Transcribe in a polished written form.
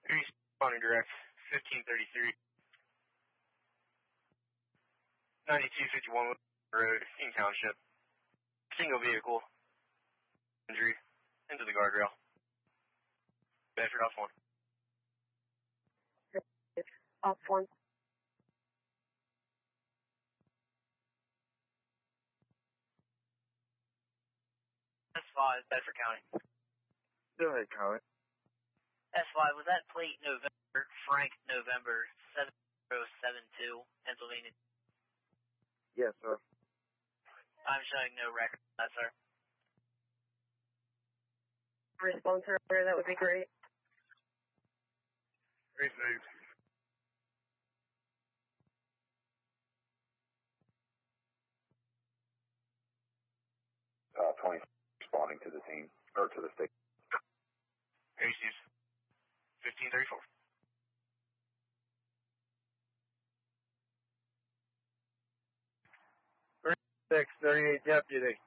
Responding direct, 1533. 9251 Road, in Township. Single vehicle. Injury. Into the guardrail. Bedford off 1. Off 1. S5, Bedford County. Go ahead, Colin. S5, was that plate November, Frank November 7072, Pennsylvania? Yes, sir. I'm showing no record of that, sir. Response earlier, that would be great. Receive. Uh, 20 responding to the team, or to the state. Receive. 1534. 638 deputy.